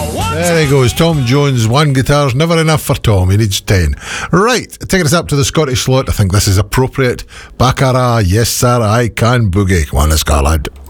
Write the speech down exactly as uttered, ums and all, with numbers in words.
There he goes, Tom Jones. One guitar's never enough for Tom, he needs ten. Right, taking us up to the Scottish slot. I think this is appropriate. Baccarat, yes sir, I can boogie. Come on, let's go, lad.